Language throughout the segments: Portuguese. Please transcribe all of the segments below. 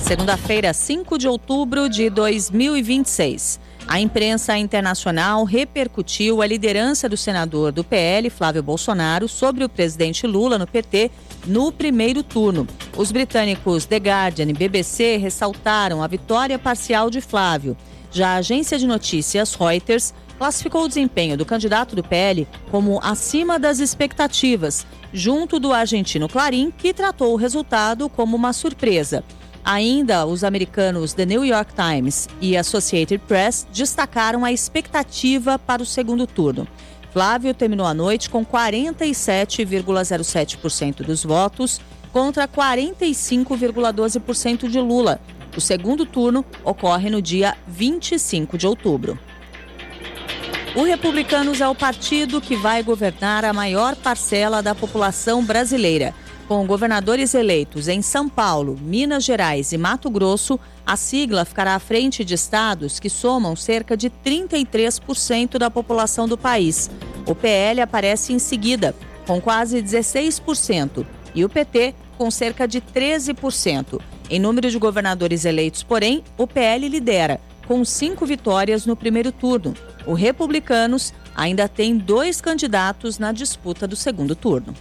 Segunda-feira, 5 de outubro de 2026. A imprensa internacional repercutiu a liderança do senador do PL, Flávio Bolsonaro, sobre o presidente Lula no PT no primeiro turno. Os britânicos The Guardian e BBC ressaltaram a vitória parcial de Flávio. Já a agência de notícias Reuters classificou o desempenho do candidato do PL como acima das expectativas, junto do argentino Clarín, que tratou o resultado como uma surpresa. Ainda, os americanos The New York Times e Associated Press destacaram a expectativa para o segundo turno. Flávio terminou a noite com 47,07% dos votos contra 45,12% de Lula. O segundo turno ocorre no dia 25 de outubro. O Republicanos é o partido que vai governar a maior parcela da população brasileira. Com governadores eleitos em São Paulo, Minas Gerais e Mato Grosso, a sigla ficará à frente de estados que somam cerca de 33% da população do país. O PL aparece em seguida, com quase 16%, e o PT com cerca de 13%. Em número de governadores eleitos, porém, o PL lidera, com 5 vitórias no primeiro turno. O Republicanos ainda tem 2 candidatos na disputa do segundo turno.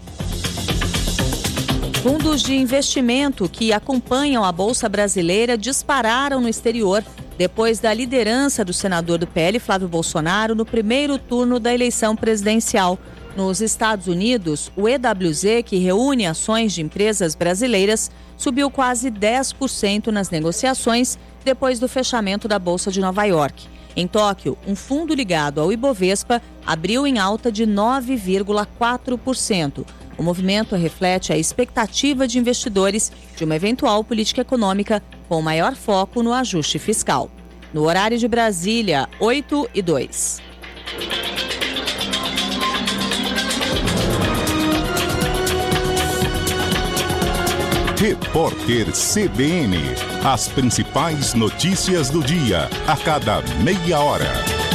Fundos de investimento que acompanham a Bolsa Brasileira dispararam no exterior depois da liderança do senador do PL, Flávio Bolsonaro, no primeiro turno da eleição presidencial. Nos Estados Unidos, o EWZ, que reúne ações de empresas brasileiras, subiu quase 10% nas negociações depois do fechamento da Bolsa de Nova York. Em Tóquio, um fundo ligado ao Ibovespa abriu em alta de 9,4%. O movimento reflete a expectativa de investidores de uma eventual política econômica com maior foco no ajuste fiscal. No horário de Brasília, 8h02. Repórter CBN. As principais notícias do dia, a cada meia hora.